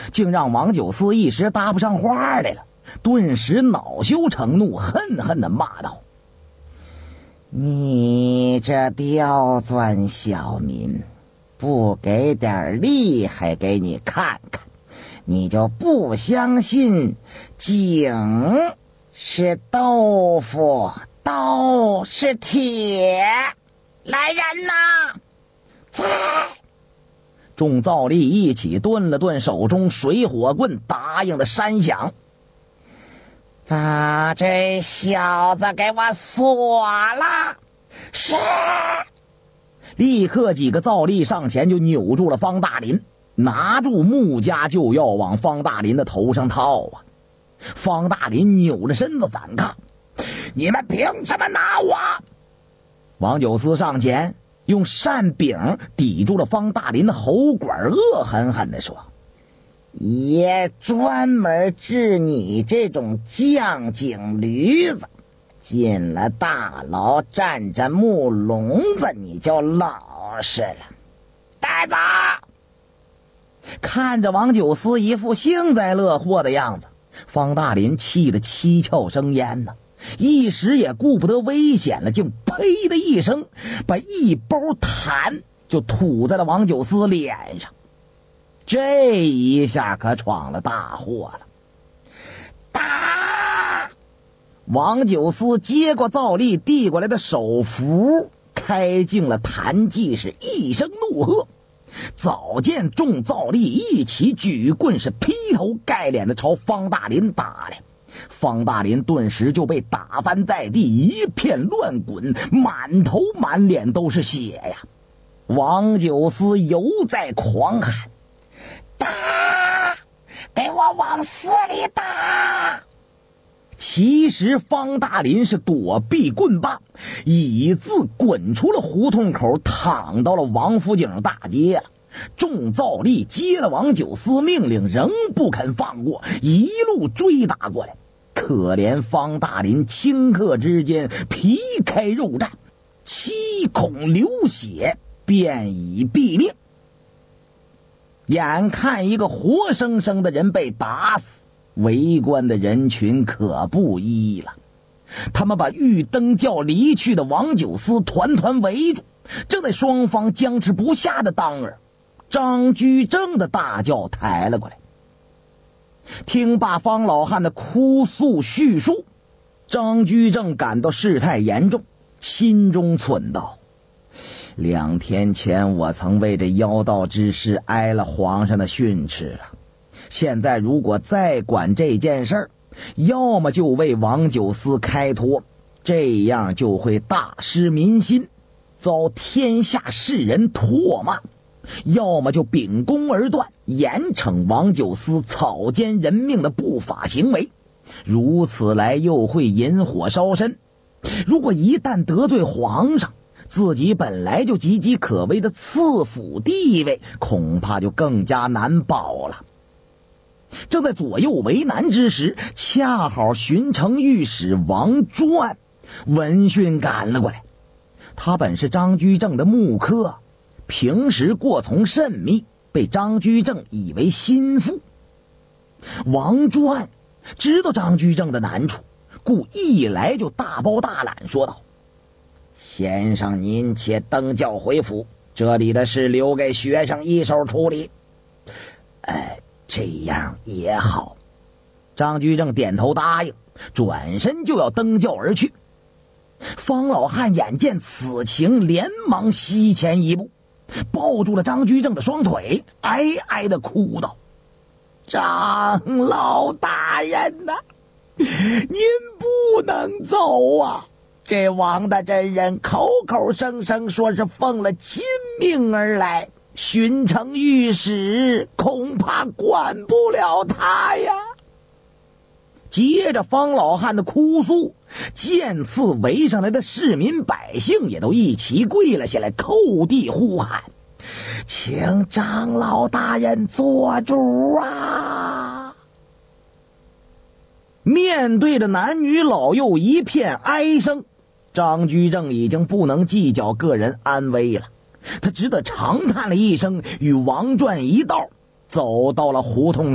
竟让王九思一时搭不上话来了，顿时恼羞成怒，恨恨地骂道：你这刁钻小民，不给点厉害给你看看，你就不相信井是豆腐，刀是铁。来人呐！在！众皂吏一起顿了顿手中水火棍，答应的山响。把这小子给我锁了！是！立刻几个皂吏上前就扭住了方大林，拿住木枷就要往方大林的头上套啊！方大林扭着身子反抗：你们凭什么拿我？王九思上前用扇柄抵住了方大林的喉管，恶狠狠地说：爷专门治你这种犟井驴子，进了大牢站着木笼子你就老实了。带走！看着王九思一副幸灾乐祸的样子，方大林气得七窍生烟呢，一时也顾不得危险了，竟呸的一声把一包痰就吐在了王九思脸上。这一下可闯了大祸了。打！王九思接过皂吏递过来的手符，开进了痰迹，是一声怒喝。早见众皂吏一起举棍，是劈头盖脸的朝方大林打来。方大林顿时就被打翻在地，一片乱滚，满头满脸都是血呀！王九思犹在狂喊：打！给我往死里打！其实方大林是躲避棍棒，椅子滚出了胡同口，躺到了王府井大街了。众皂吏接了王九思命令，仍不肯放过，一路追打过来。可怜方大林顷刻之间皮开肉绽，七孔流血，便已毙命。眼看一个活生生的人被打死，围观的人群可不依了。他们把欲登轿离去的王九思团团围住，正在双方僵持不下的当儿，张居正的大轿抬了过来。听罢方老汉的哭诉叙述，张居正感到事态严重，心中忖道：2天前我曾为这妖道之事挨了皇上的训斥了，现在如果再管这件事儿，要么就为王九思开脱，这样就会大失民心，遭天下世人唾骂；要么就秉公而断，严惩王九思草菅人命的不法行为，如此来又会引火烧身。如果一旦得罪皇上，自己本来就岌岌可危的赐府地位恐怕就更加难保了。正在左右为难之时，恰好巡城御史王传闻讯赶了过来。他本是张居正的幕客，平时过从甚密，被张居正以为心腹。王传知道张居正的难处，故一来就大包大揽说道：先生您且登轿回府，这里的事留给学生一手处理。这样也好。张居正点头答应，转身就要登轿而去。方老汉眼见此情，连忙西前一步，抱住了张居正的双腿，哀哀地哭道：长老大人呐，您不能走啊！这王大真人口口声声说是奉了亲命而来，巡城御史恐怕管不了他呀。接着方老汉的哭诉，见次围上来的市民百姓也都一齐跪了下来，叩地呼喊：请长老大人做主啊！面对着男女老幼一片哀声，张居正已经不能计较个人安危了，他只得长叹了一声，与王传一道走到了胡同